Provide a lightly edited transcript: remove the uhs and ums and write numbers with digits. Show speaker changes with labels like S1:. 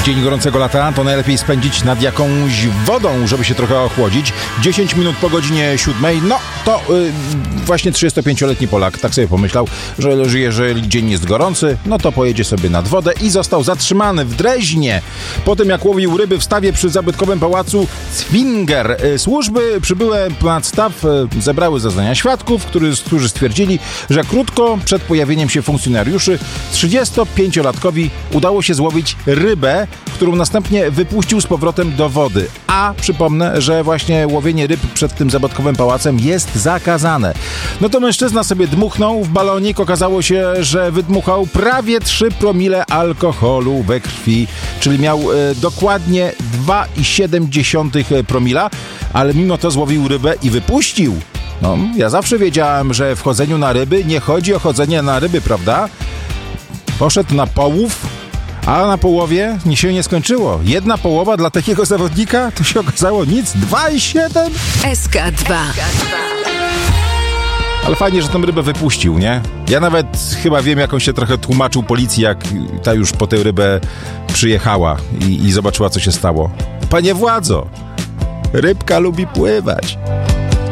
S1: dzień gorącego lata to najlepiej spędzić nad jakąś wodą, żeby się trochę ochłodzić. 10 minut po godzinie 7, no to właśnie 35-letni Polak tak sobie pomyślał, że jeżeli dzień jest gorący, no to pojedzie sobie nad wodę i został zatrzymany w Dreźnie po tym, jak łowił ryby w stawie przy zabytkowym pałacu Zwinger. Służby przybyłe nad staw zebrały zeznania świadków, którzy stwierdzili, że krótko przed pojawieniem się funkcjonariuszy 35-latkowi udało się złowić rybę, którą następnie wypuścił z powrotem do wody. A przypomnę, że właśnie łowienie ryb przed tym zabytkowym pałacem jest zakazane. No to mężczyzna sobie dmuchnął w balonik. Okazało się, że wydmuchał prawie 3 promile alkoholu we krwi, czyli miał dokładnie 2,7 promila, ale mimo to złowił rybę i wypuścił. No, ja zawsze wiedziałem, że w chodzeniu na ryby nie chodzi o chodzenie na ryby, prawda? Poszedł na połów, a na połowie się nie skończyło. Jedna połowa dla takiego zawodnika, to się okazało nic. 2,7?
S2: SK2.
S1: Ale fajnie, że tą rybę wypuścił, nie? Ja nawet chyba wiem, jak on się trochę tłumaczył policji, jak ta już po tę rybę przyjechała i zobaczyła, co się stało. Panie władzo, rybka lubi pływać.